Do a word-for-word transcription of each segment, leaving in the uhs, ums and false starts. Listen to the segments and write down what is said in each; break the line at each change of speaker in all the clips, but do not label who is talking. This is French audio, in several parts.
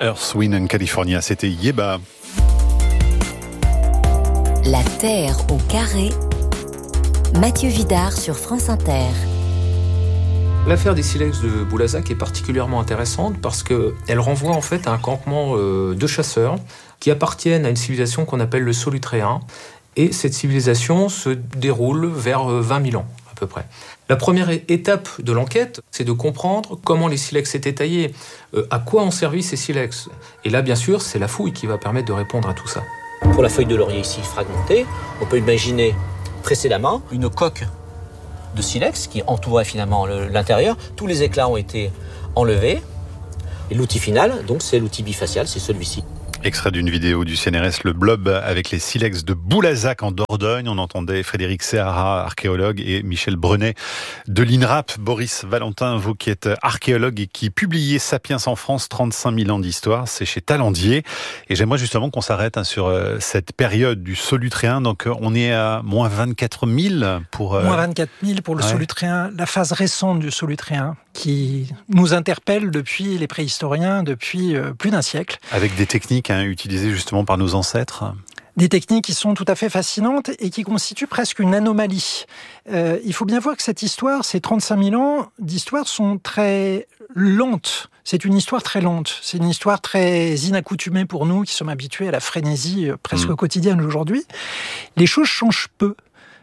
Earth, Wind and California, c'était Yeba.
La Terre au carré. Mathieu Vidard sur France Inter.
L'affaire des silex de Boulazac est particulièrement intéressante parce qu'elle renvoie en fait à un campement de chasseurs qui appartiennent à une civilisation qu'on appelle le Solutréen. Et cette civilisation se déroule vers vingt mille ans à peu près. La première étape de l'enquête, c'est de comprendre comment les silex étaient taillés, euh, à quoi ont servi ces silex. Et là, bien sûr, c'est la fouille qui va permettre de répondre à tout ça.
Pour la feuille de laurier ici fragmentée, on peut imaginer précédemment une coque de silex qui entourait finalement le, l'intérieur. Tous les éclats ont été enlevés. Et l'outil final, donc, c'est l'outil bifacial, c'est celui-ci.
Extrait d'une vidéo du C N R S, le Blob, avec les silex de Boulazac en Dordogne. On entendait Frédéric Sehara, archéologue, et Michel Brenet de l'I N R A P. Boris Valentin, vous qui êtes archéologue et qui publiez Sapiens en France, trente-cinq mille ans d'histoire, c'est chez Talandier. Et j'aimerais justement qu'on s'arrête hein, sur euh, cette période du Solutréen. Donc on est à moins vingt-quatre mille pour... Euh...
Moins vingt-quatre mille pour le ouais. Solutréen, la phase récente du Solutréen, qui nous interpelle depuis les préhistoriens, depuis euh, plus d'un siècle.
Avec des techniques hein, utilisées justement par nos ancêtres.
Des techniques qui sont tout à fait fascinantes et qui constituent presque une anomalie. Euh, il faut bien voir que cette histoire, ces trente-cinq mille ans d'histoire sont très lentes. C'est une histoire très lente. C'est une histoire très inaccoutumée pour nous qui sommes habitués à la frénésie presque mmh. quotidienne aujourd'hui. Les choses changent peu.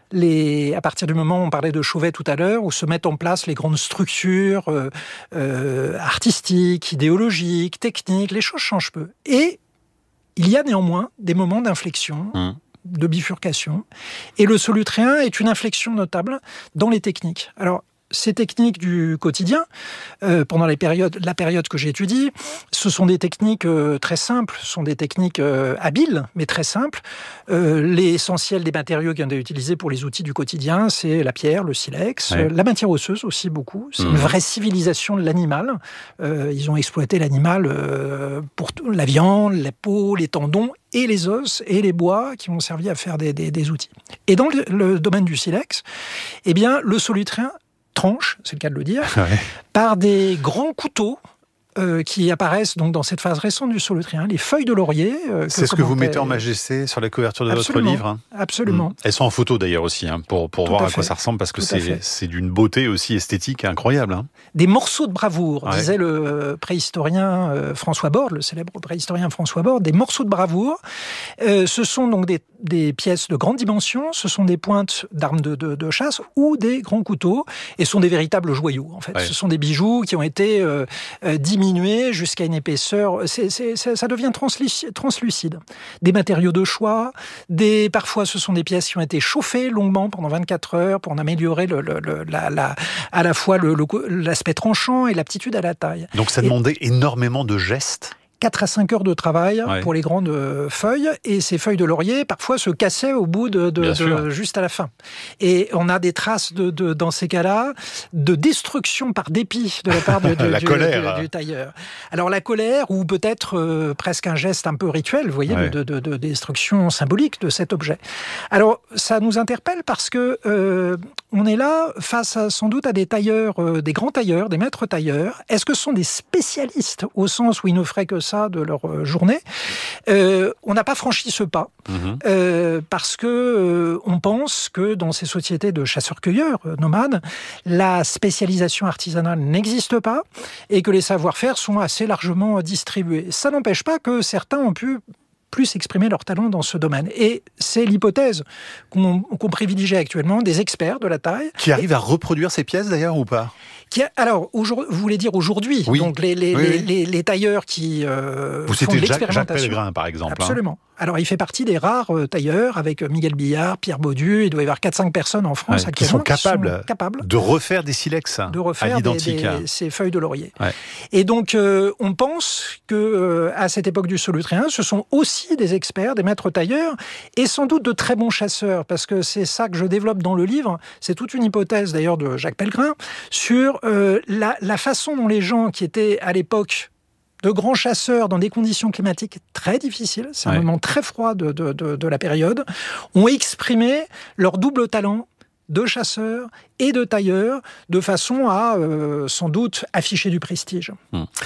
Les, à partir du moment où on parlait de Chauvet tout à l'heure, où se mettent en place les grandes structures euh, euh, artistiques, idéologiques, techniques, les choses changent peu. Et il y a néanmoins des moments d'inflexion, mmh. de bifurcation. Et le Solutréen est une inflexion notable dans les techniques. Alors, ces techniques du quotidien, euh, pendant les périodes, la période que j'étudie, ce sont des techniques euh, très simples, ce sont des techniques euh, habiles, mais très simples. Euh, l'essentiel des matériaux qui ont été utilisés pour les outils du quotidien, c'est la pierre, le silex, ouais. euh, la matière osseuse aussi beaucoup. C'est mmh. une vraie civilisation de l'animal. Euh, ils ont exploité l'animal euh, pour t- la viande, la peau, les tendons, et les os et les bois qui ont servi à faire des, des, des outils. Et dans le, le domaine du silex, eh bien, le Solutréen tranche, c'est le cas de le dire, ouais. par des grands couteaux euh, qui apparaissent donc dans cette phase récente du Solutréen, les feuilles de laurier. Euh,
c'est ce que vous mettez en majesté sur la couverture de absolument, votre livre. Hein.
Absolument.
Mmh. Elles sont en photo d'ailleurs aussi, hein, pour, pour voir à, à quoi ça ressemble, parce que c'est, c'est d'une beauté aussi esthétique incroyable. Hein.
Des morceaux de bravoure, ouais. disait le préhistorien euh, François Borde, le célèbre préhistorien François Borde, des morceaux de bravoure. Euh, ce sont donc des, des pièces de grande dimension, ce sont des pointes d'armes de, de, de chasse ou des grands couteaux, et sont des véritables joyaux, en fait. Ouais. Ce sont des bijoux qui ont été euh, euh, diminués jusqu'à une épaisseur, c'est, c'est, c'est, ça devient translucide, translucide. Des matériaux de choix, des, parfois ce sont des pièces qui ont été chauffées longuement pendant vingt-quatre heures pour en améliorer le, le, le, la, la, à la fois le, le, l'aspect tranchant et l'aptitude à la taille.
Donc ça demandait et, énormément de gestes.
quatre à cinq heures de travail
ouais.
pour les grandes feuilles, et ces feuilles de laurier parfois se cassaient au bout de, de, de juste à la fin. Et on a des traces de, de dans ces cas-là de destruction par dépit de la part de, de,
la
du,
colère.
Du, du tailleur. Alors la colère, ou peut-être euh, presque un geste un peu rituel, vous voyez, ouais. de, de, de destruction symbolique de cet objet. Alors ça nous interpelle parce que euh, on est là face à, sans doute à des tailleurs, euh, des grands tailleurs, des maîtres tailleurs. Est-ce que ce sont des spécialistes au sens où ils ne feraient que ça de leur journée? euh, On n'a pas franchi ce pas mmh. euh, parce que euh, on pense que dans ces sociétés de chasseurs-cueilleurs euh, nomades, la spécialisation artisanale n'existe pas et que les savoir-faire sont assez largement distribués. Ça n'empêche pas que certains ont pu plus exprimer leur talent dans ce domaine. Et c'est l'hypothèse qu'on, qu'on privilégie actuellement, des experts de la taille.
Qui arrivent à reproduire ces pièces d'ailleurs ou pas ?
Qui a, alors, vous voulez dire aujourd'hui,
oui.
donc les, les,
oui,
les,
oui.
les, les tailleurs qui euh,
vous
font de
Jacques,
l'expérimentation.
Jacques Pellegrin, par exemple.
Absolument.
Hein.
Alors, il fait partie des rares euh, tailleurs, avec Miguel Billard, Pierre Baudu, il doit y avoir quatre à cinq personnes en France
ouais,
actuellement
qui sont capables,
qui sont capables
de refaire des silex
de refaire
à l'identique.
Des, des, ces feuilles de laurier.
Ouais.
Et donc, euh, on pense que euh, à cette époque du Solutréen, ce sont aussi des experts, des maîtres tailleurs, et sans doute de très bons chasseurs, parce que c'est ça que je développe dans le livre. C'est toute une hypothèse, d'ailleurs, de Jacques Pellegrin, sur euh, la, la façon dont les gens qui étaient à l'époque de grands chasseurs dans des conditions climatiques très difficiles, c'est un ouais. moment très froid de, de, de, de la période, ont exprimé leur double talent de chasseurs et de tailleurs, de façon à, euh, sans doute, afficher du prestige.
Hum.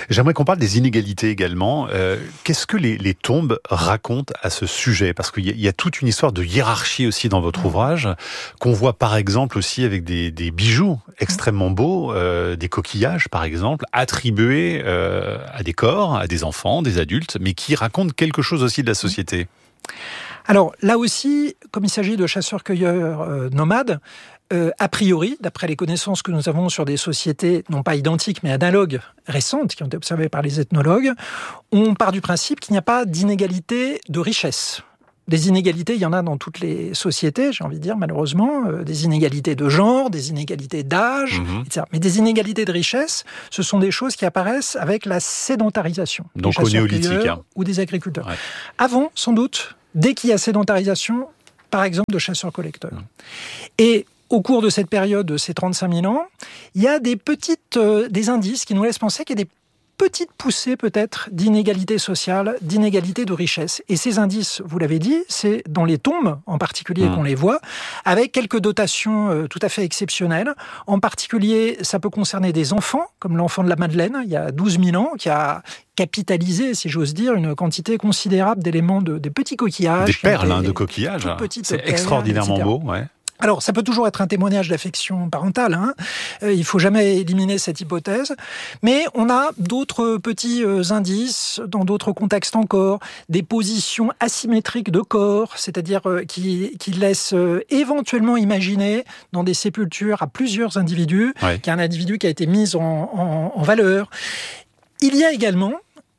J'aimerais qu'on parle des inégalités également. Euh, qu'est-ce que les, les tombes racontent à ce sujet ? Parce qu'il y a, il y a toute une histoire de hiérarchie aussi dans votre ouvrage, qu'on voit par exemple aussi avec des, des bijoux extrêmement beaux, euh, des coquillages par exemple, attribués euh, à des corps, à des enfants, des adultes, mais qui racontent quelque chose aussi de la société.
Alors là aussi, comme il s'agit de chasseurs-cueilleurs euh, nomades, euh, a priori, d'après les connaissances que nous avons sur des sociétés, non pas identiques, mais analogues, récentes, qui ont été observées par les ethnologues, on part du principe qu'il n'y a pas d'inégalité de richesse. Des inégalités, il y en a dans toutes les sociétés, j'ai envie de dire, malheureusement, euh, des inégalités de genre, des inégalités d'âge, mmh. et cetera. Mais des inégalités de richesse, ce sont des choses qui apparaissent avec la sédentarisation.
Donc au néolithique. Hein.
Ou des agriculteurs.
Ouais.
Avant, sans doute, dès qu'il y a sédentarisation, par exemple, de chasseurs-collecteurs. Mmh. Et au cours de cette période, de ces trente-cinq mille ans, il y a des petites, euh, des indices qui nous laissent penser qu'il y a des petites poussées peut-être d'inégalité sociale, d'inégalité de richesse. Et ces indices, vous l'avez dit, c'est dans les tombes en particulier mmh. qu'on les voit, avec quelques dotations euh, tout à fait exceptionnelles. En particulier, ça peut concerner des enfants, comme l'enfant de la Madeleine, il y a douze mille ans, qui a capitalisé, si j'ose dire, une quantité considérable d'éléments, de, des petits coquillages.
Des perles hein, de coquillages, c'est perles, extraordinairement et cetera beau, ouais.
Alors, ça peut toujours être un témoignage d'affection parentale, hein. Euh, il ne faut jamais éliminer cette hypothèse. Mais on a d'autres petits euh, indices, dans d'autres contextes encore, des positions asymétriques de corps, c'est-à-dire euh, qui, qui laissent euh, éventuellement imaginer, dans des sépultures à plusieurs individus, ouais. qu'il y a un individu qui a été mis en, en, en valeur. Il y a également...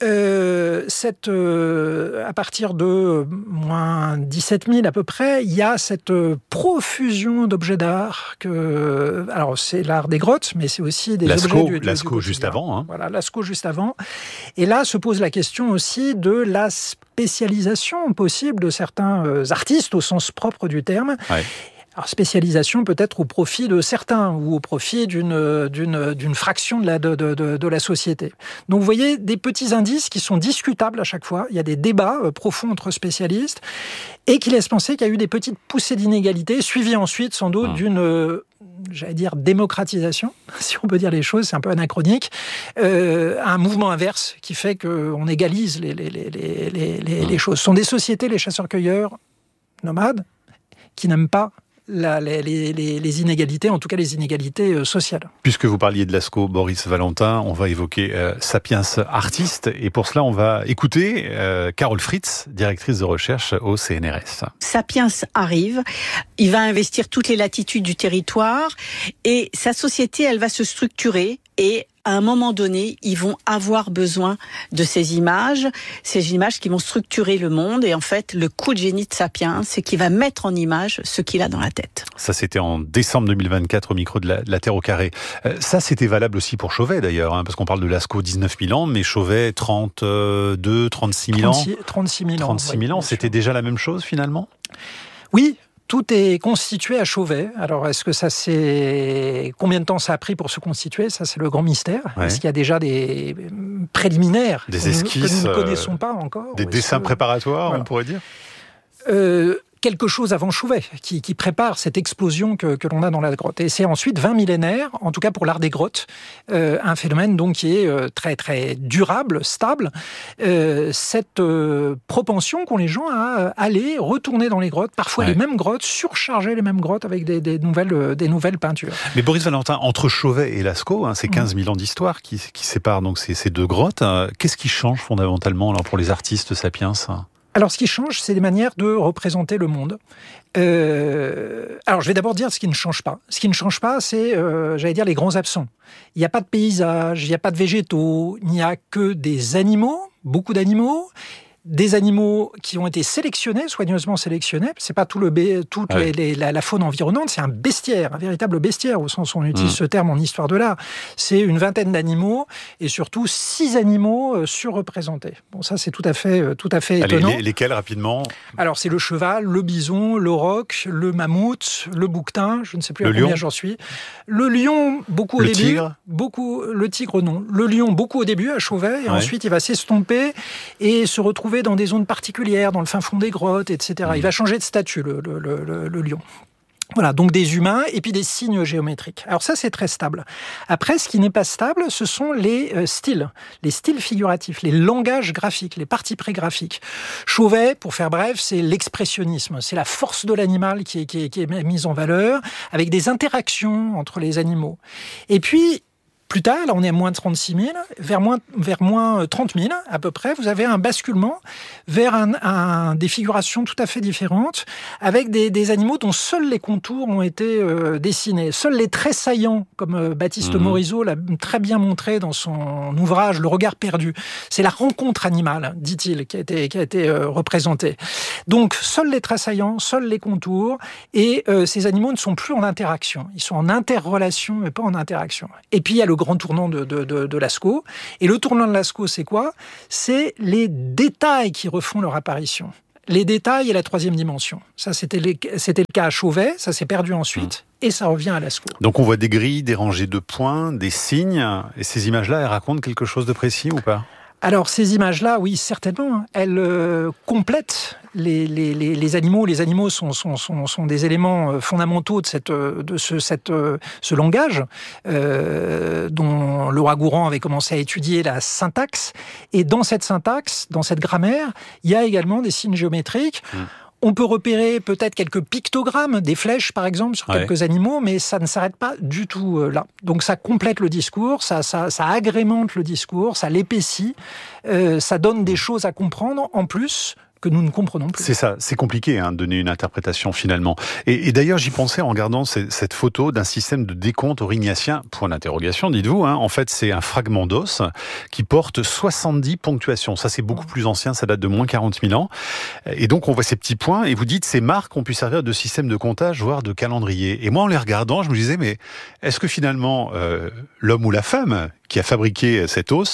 Euh, cette, euh, à partir de euh, moins dix-sept mille à peu près, il y a cette euh, profusion d'objets d'art. Que, alors c'est l'art des grottes, mais c'est aussi des
Lascaux,
objets du, du,
Lascaux
du
juste avant. Hein.
Voilà, Lascaux juste avant. Et là se pose la question aussi de la spécialisation possible de certains euh, artistes au sens propre du terme. Ouais. Alors, spécialisation peut-être au profit de certains ou au profit d'une, d'une, d'une fraction de la, de, de, de la société. Donc, vous voyez des petits indices qui sont discutables à chaque fois. Il y a des débats euh, profonds entre spécialistes et qui laissent penser qu'il y a eu des petites poussées d'inégalité, suivies ensuite sans doute mmh. d'une, euh, j'allais dire, démocratisation, si on peut dire les choses, c'est un peu anachronique, euh, un mouvement inverse qui fait qu'on égalise les, les, les, les, les, mmh. les choses. Ce sont des sociétés, les chasseurs-cueilleurs nomades, qui n'aiment pas La, les, les, les inégalités, en tout cas les inégalités euh, sociales.
Puisque vous parliez de Lascaux, Boris Valentin, on va évoquer euh, Sapiens Artiste, et pour cela on va écouter euh, Carole Fritz, directrice de recherche au C N R S.
Sapiens arrive, il va investir toutes les latitudes du territoire, et sa société, elle va se structurer, et à un moment donné, ils vont avoir besoin de ces images, ces images qui vont structurer le monde. Et en fait, le coup de génie de Sapiens, c'est qu'il va mettre en image ce qu'il a dans la tête.
Ça, c'était en décembre deux mille vingt-quatre au micro de la, de la Terre au carré. Euh, ça, c'était valable aussi pour Chauvet d'ailleurs, hein, parce qu'on parle de Lascaux dix-neuf mille ans, mais Chauvet trente-deux, trente-six mille ans.
trente-six mille ans.
trente-six mille ans, c'était déjà la même chose finalement ?
Oui. Tout est constitué à Chauvet. Alors, est-ce que ça c'est... Combien de temps ça a pris pour se constituer ? Ça, c'est le grand mystère. Ouais. Est-ce qu'il y a déjà des préliminaires
des esquisses,
que nous ne connaissons pas encore ?
Des dessins que... préparatoires, voilà. On pourrait dire
euh, quelque chose avant Chauvet, qui, qui prépare cette explosion que, que l'on a dans la grotte. Et c'est ensuite vingt millénaires, en tout cas pour l'art des grottes, euh, un phénomène donc qui est euh, très très durable, stable. Euh, cette euh, propension qu'ont les gens à aller retourner dans les grottes, parfois ouais. les mêmes grottes, surcharger les mêmes grottes avec des, des, nouvelles, euh, des nouvelles peintures.
Mais Boris Valentin, entre Chauvet et Lascaux, hein, c'est quinze mille ans d'histoire qui, qui séparent donc ces, ces deux grottes. Hein. Qu'est-ce qui change fondamentalement alors, pour les artistes Sapiens ?
Alors, ce qui change, c'est les manières de représenter le monde. Euh, alors, je vais d'abord dire ce qui ne change pas. Ce qui ne change pas, c'est, euh, j'allais dire, les grands absents. Il n'y a pas de paysage, il n'y a pas de végétaux, il n'y a que des animaux, beaucoup d'animaux, des animaux qui ont été sélectionnés, soigneusement sélectionnés. C'est pas tout le bé- toute ouais. les, les, la, la faune environnante, c'est un bestiaire, un véritable bestiaire au sens où on utilise mmh. ce terme en histoire de l'art. C'est une vingtaine d'animaux et surtout six animaux euh, surreprésentés. Bon, ça c'est tout à fait, euh, tout à fait étonnant.
Allez, les, lesquels rapidement ?
Alors c'est le cheval, le bison, le roc, le mammouth, le bouquetin. Je ne sais plus le à lion. Combien j'en suis. Le lion, beaucoup au
le
début.
Tigre.
Beaucoup. Le tigre, non. Le lion, beaucoup au début à Chauvet et ouais. ensuite il va s'estomper et se retrouver dans des zones particulières, dans le fin fond des grottes, et cetera. Mmh. Il va changer de statut, le, le, le, le lion. Voilà, donc des humains et puis des signes géométriques. Alors ça, c'est très stable. Après, ce qui n'est pas stable, ce sont les euh, styles, les styles figuratifs, les langages graphiques, les parties pré-graphiques. Chauvet, pour faire bref, c'est l'expressionnisme, c'est la force de l'animal qui est, qui est, qui est mise en valeur, avec des interactions entre les animaux. Et puis, plus tard, là on est à moins trente-six mille, vers moins, vers moins trente mille à peu près, vous avez un basculement vers un, un, des figurations tout à fait différentes, avec des, des animaux dont seuls les contours ont été euh, dessinés. Seuls les traits saillants, comme euh, Baptiste mmh. Morisot l'a très bien montré dans son ouvrage « Le regard perdu ». C'est la rencontre animale, dit-il, qui a été, qui a été euh, représentée. Donc, seuls les traits saillants, seuls les contours, et euh, ces animaux ne sont plus en interaction. Ils sont en interrelation, mais pas en interaction. Et puis, il y a le grand tournant de, de, de, de Lascaux. Et le tournant de Lascaux, c'est quoi ? C'est les détails qui refont leur apparition. Les détails et la troisième dimension. Ça, c'était, les, c'était le cas à Chauvet, ça s'est perdu ensuite, mmh. et ça revient à Lascaux.
Donc on voit des grilles, des rangées de points, des signes, et ces images-là, elles racontent quelque chose de précis ou pas ?
Alors, ces images-là, oui, certainement, elles euh, complètent les, les, les, les animaux. Les animaux sont, sont, sont, sont des éléments fondamentaux de, cette, de ce, cette, ce langage euh, dont Louis-Gourand avait commencé à étudier la syntaxe. Et dans cette syntaxe, dans cette grammaire, il y a également des signes géométriques. Mmh. On peut repérer peut-être quelques pictogrammes, des flèches par exemple, sur quelques ouais. animaux, mais ça ne s'arrête pas du tout euh, là. Donc ça complète le discours, ça, ça, ça agrémente le discours, ça l'épaissit, euh, ça donne des choses à comprendre en plus que nous ne comprenons plus.
C'est ça, c'est compliqué hein, de donner une interprétation finalement. Et, et d'ailleurs, j'y pensais en regardant cette, cette photo d'un système de décompte aurignacien, point d'interrogation, dites-vous. Hein. En fait, c'est un fragment d'os qui porte soixante-dix ponctuations. Ça, c'est beaucoup plus ancien, ça date de moins quarante mille ans. Et donc, on voit ces petits points, et vous dites, ces marques ont pu servir de système de comptage, voire de calendrier. Et moi, en les regardant, je me disais, mais est-ce que finalement, euh, l'homme ou la femme qui a fabriqué cet os,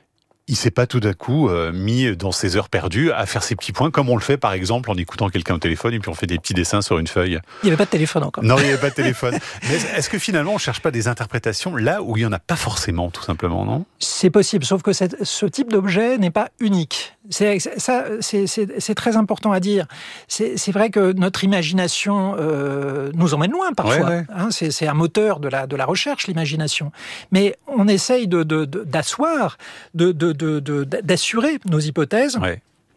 il s'est pas tout d'un coup euh, mis dans ses heures perdues à faire ses petits points, comme on le fait par exemple en écoutant quelqu'un au téléphone et puis on fait des petits dessins sur une feuille.
Il n'y avait pas de téléphone encore.
Non, il n'y avait pas de téléphone. Mais est-ce que finalement on ne cherche pas des interprétations là où il n'y en a pas forcément, tout simplement, non ?
C'est possible, sauf que cette, ce type d'objet n'est pas unique. C'est, ça, c'est, c'est, c'est très important à dire. C'est, c'est vrai que notre imagination euh, nous emmène loin parfois. Ouais, ouais. Hein, c'est, c'est un moteur de la, de la recherche, l'imagination. Mais on essaye de, de, de, d'asseoir, de, de, de, de, d'assurer nos hypothèses ouais.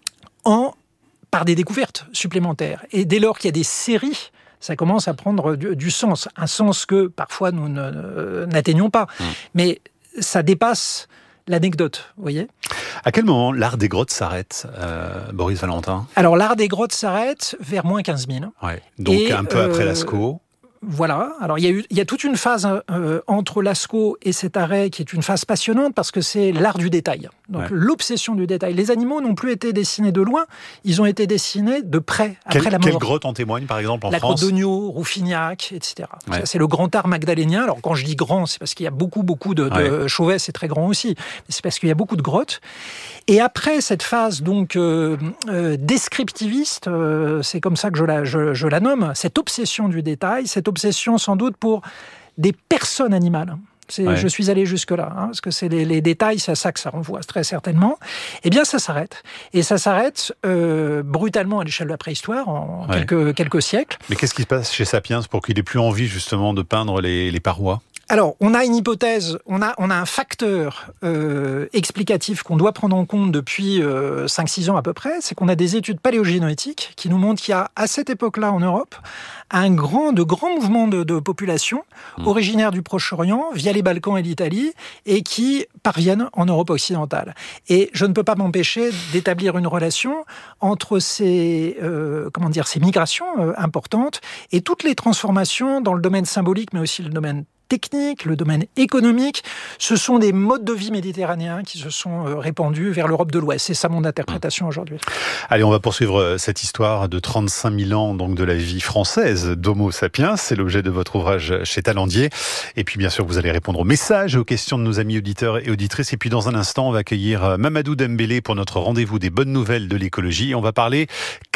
en, par des découvertes supplémentaires. Et dès lors qu'il y a des séries, ça commence à prendre du, du sens. Un sens que parfois nous ne, euh, n'atteignons pas. Mmh. Mais ça dépasse l'anecdote, vous voyez ?
À quel moment l'art des grottes s'arrête, euh, Boris Valentin ?
Alors, l'art des grottes s'arrête vers moins quinze mille.
Ouais, donc et, un peu euh, après Lascaux.
Voilà. Alors, il y a eu, il y a toute une phase euh, entre Lascaux et cet arrêt qui est une phase passionnante parce que c'est l'art du détail. Donc, ouais. l'obsession du détail. Les animaux n'ont plus été dessinés de loin, ils ont été dessinés de près, après
quelle,
la mort.
Quelle grotte en témoigne, par exemple, en
la
France ?
La grotte d'Ognaud, Rouffignac, et cetera.
Ouais.
Ça, c'est le grand art magdalénien. Alors, quand je dis grand, c'est parce qu'il y a beaucoup, beaucoup de... de ouais. Chauvet, c'est très grand aussi. Mais c'est parce qu'il y a beaucoup de grottes. Et après cette phase donc euh, euh, descriptiviste, euh, c'est comme ça que je la, je, je la nomme, cette obsession du détail, cette obsession sans doute pour des personnes animales. C'est, ouais. Je suis allé jusque-là, hein, parce que c'est les, les détails, c'est à ça que ça renvoie très certainement. Eh bien, ça s'arrête. Et ça s'arrête euh, brutalement à l'échelle de la préhistoire, en ouais. quelques, quelques siècles.
Mais qu'est-ce qui se passe chez Sapiens pour qu'il ait plus envie justement de peindre les, les parois ?
Alors, on a une hypothèse, on a, on a un facteur euh, explicatif qu'on doit prendre en compte depuis euh, cinq six ans à peu près, c'est qu'on a des études paléogénétiques qui nous montrent qu'il y a, à cette époque-là en Europe, un grand, de grands mouvements de, de population mmh. originaires du Proche-Orient, via les Balkans et l'Italie, et qui parviennent en Europe occidentale. Et je ne peux pas m'empêcher d'établir une relation entre ces, euh, comment dire, ces migrations euh, importantes et toutes les transformations dans le domaine symbolique, mais aussi le domaine technique, le domaine économique. Ce sont des modes de vie méditerranéens qui se sont répandus vers l'Europe de l'Ouest. C'est ça mon interprétation aujourd'hui.
Allez, on va poursuivre cette histoire de trente-cinq mille ans donc de la vie française d'Homo sapiens. C'est l'objet de votre ouvrage chez Talandier. Et puis bien sûr, vous allez répondre aux messages et aux questions de nos amis auditeurs et auditrices. Et puis dans un instant, on va accueillir Mamadou Dembélé pour notre rendez-vous des bonnes nouvelles de l'écologie. On va parler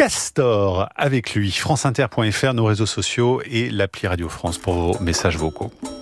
castor avec lui. franceinter point f r, nos réseaux sociaux et l'appli Radio France pour vos messages vocaux.